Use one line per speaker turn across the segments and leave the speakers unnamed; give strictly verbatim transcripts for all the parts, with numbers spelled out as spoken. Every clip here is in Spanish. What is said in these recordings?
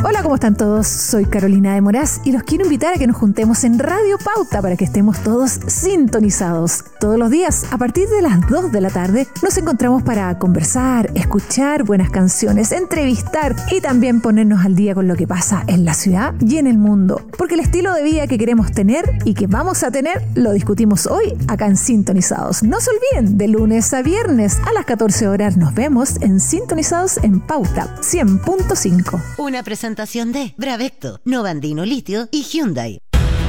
Hola, ¿cómo están todos? Soy Carolina de Moraz y los quiero invitar a que nos juntemos en Radio Pauta para que estemos todos sintonizados. Todos los días, a partir de las dos de la tarde, nos encontramos para conversar, escuchar buenas canciones, entrevistar y también ponernos al día con lo que pasa en la ciudad y en el mundo. Porque el estilo de vida que queremos tener y que vamos a tener, lo discutimos hoy acá en Sintonizados. No se olviden, de lunes a viernes a las catorce horas nos vemos en Sintonizados en Pauta cien punto cinco.
Una presentación de Bravecto, Novandino Litio y Hyundai.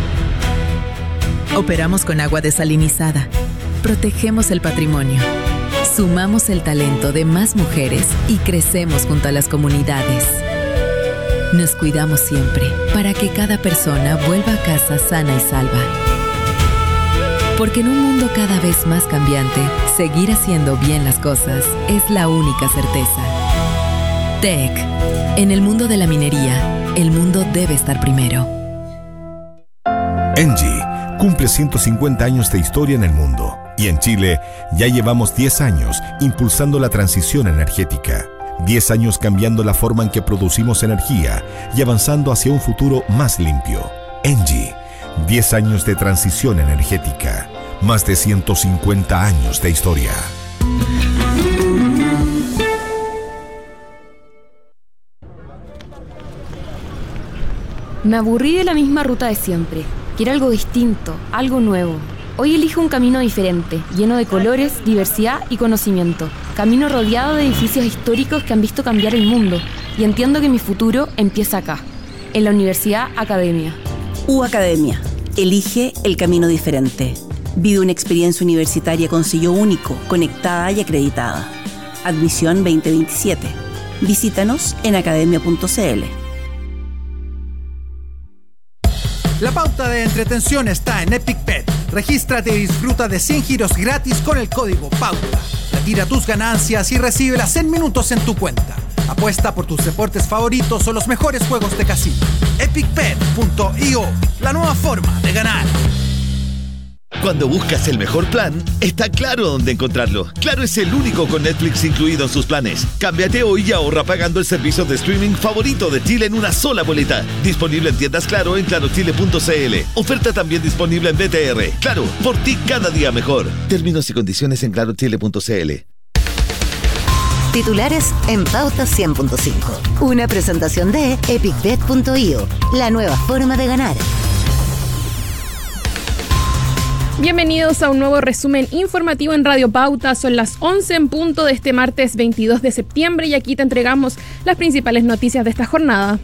Operamos con agua desalinizada. Protegemos el patrimonio. Sumamos el talento de más mujeres y crecemos junto a las comunidades. Nos cuidamos siempre para que cada persona vuelva a casa sana y salva. Porque en un mundo cada vez más cambiante, seguir haciendo bien las cosas es la única certeza. T E C. En el mundo de la minería, el mundo debe estar primero.
Engie cumple ciento cincuenta años de historia en el mundo. Y en Chile ya llevamos diez años impulsando la transición energética. diez años cambiando la forma en que producimos energía y avanzando hacia un futuro más limpio. Engie. diez años de transición energética. Más de ciento cincuenta años de historia.
Me aburrí de la misma ruta de siempre. Quiero algo distinto, algo nuevo. Hoy elijo un camino diferente, lleno de colores, diversidad y conocimiento. Camino rodeado de edificios históricos que han visto cambiar el mundo. Y entiendo que mi futuro empieza acá, en la Universidad Academia.
U Academia. Elige el camino diferente. Vive una experiencia universitaria con sello único, conectada y acreditada. Admisión veinte veintisiete. Visítanos en academia punto c l.
La pauta de entretención está en Epic Bet. Regístrate y disfruta de cien giros gratis con el código PAUTA. Retira tus ganancias y recíbelas en minutos en tu cuenta. Apuesta por tus deportes favoritos o los mejores juegos de casino. epic bet punto i o, la nueva forma de ganar.
Cuando buscas el mejor plan, está claro dónde encontrarlo. Claro es el único con Netflix incluido en sus planes. Cámbiate hoy y ahorra pagando el servicio de streaming favorito de Chile en una sola boleta. Disponible en tiendas Claro en claro chile punto c l. Oferta también disponible en B T R. Claro, por ti cada día mejor. Términos y condiciones en claro chile punto c l.
Titulares en Pauta cien punto cinco. Una presentación de epic bet punto i o, la nueva forma de ganar.
Bienvenidos a un nuevo resumen informativo en Radio Pauta. Son las once en punto de este martes veintidós de septiembre y aquí te entregamos las principales noticias de esta jornada.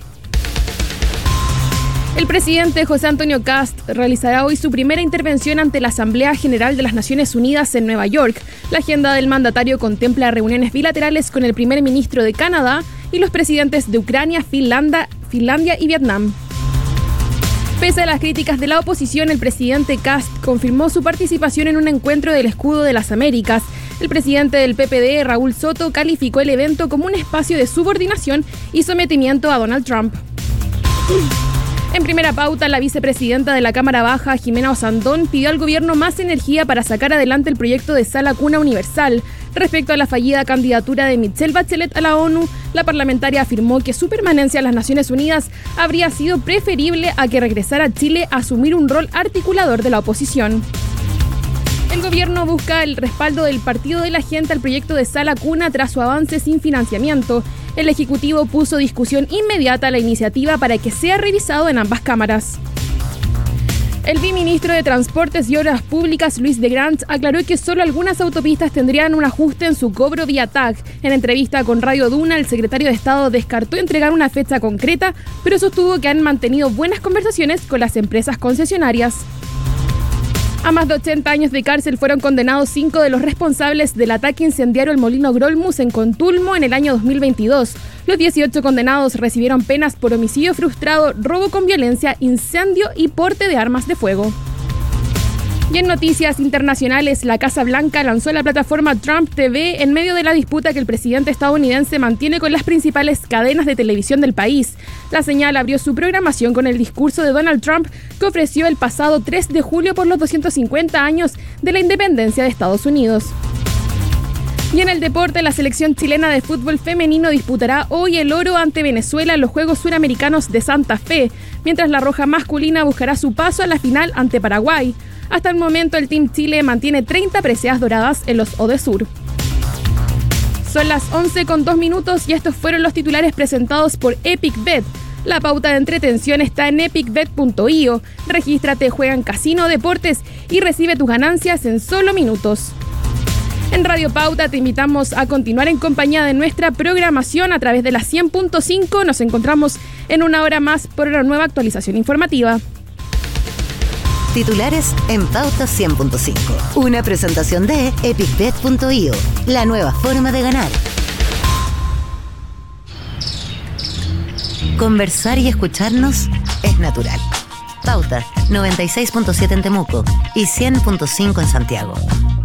El presidente José Antonio Kast realizará hoy su primera intervención ante la Asamblea General de las Naciones Unidas en Nueva York. La agenda del mandatario contempla reuniones bilaterales con el primer ministro de Canadá y los presidentes de Ucrania, Finlandia, Finlandia y Vietnam. Pese a las críticas de la oposición, el presidente Kast confirmó su participación en un encuentro del Escudo de las Américas. El presidente del P P D, Raúl Soto, calificó el evento como un espacio de subordinación y sometimiento a Donald Trump. En primera pauta, la vicepresidenta de la Cámara Baja, Jimena Osandón, pidió al gobierno más energía para sacar adelante el proyecto de sala cuna universal. Respecto a la fallida candidatura de Michelle Bachelet a la ONU, la parlamentaria afirmó que su permanencia en las Naciones Unidas habría sido preferible a que regresara a Chile a asumir un rol articulador de la oposición. El gobierno busca el respaldo del Partido de la Gente al proyecto de sala cuna tras su avance sin financiamiento. El Ejecutivo puso discusión inmediata a la iniciativa para que sea revisado en ambas cámaras. El viceministro de Transportes y Obras Públicas, Luis de Grant, aclaró que solo algunas autopistas tendrían un ajuste en su cobro vía T A C. En entrevista con Radio Duna, el secretario de Estado descartó entregar una fecha concreta, pero sostuvo que han mantenido buenas conversaciones con las empresas concesionarias. A más de ochenta años de cárcel fueron condenados cinco de los responsables del ataque incendiario al molino Grolmus en Contulmo en el año dos mil veintidós. Los dieciocho condenados recibieron penas por homicidio frustrado, robo con violencia, incendio y porte de armas de fuego. Y en noticias internacionales, la Casa Blanca lanzó la plataforma Trump T V en medio de la disputa que el presidente estadounidense mantiene con las principales cadenas de televisión del país. La señal abrió su programación con el discurso de Donald Trump que ofreció el pasado tres de julio por los doscientos cincuenta años de la independencia de Estados Unidos. Y en el deporte, la selección chilena de fútbol femenino disputará hoy el oro ante Venezuela en los Juegos Suramericanos de Santa Fe, mientras la roja masculina buscará su paso a la final ante Paraguay. Hasta el momento, el Team Chile mantiene treinta preseas doradas en los Odesur. Son las once con dos minutos y estos fueron los titulares presentados por EpicBet. La pauta de entretención está en epic bet punto io. Regístrate, juega en Casino Deportes y recibe tus ganancias en solo minutos. En Radio Pauta te invitamos a continuar en compañía de nuestra programación a través de la cien punto cinco. Nos encontramos en una hora más por una nueva actualización informativa.
Titulares en Pauta cien punto cinco. Una presentación de epic bet punto io, la nueva forma de ganar. Conversar y escucharnos es natural. Pauta noventa y seis punto siete en Temuco y cien punto cinco en Santiago.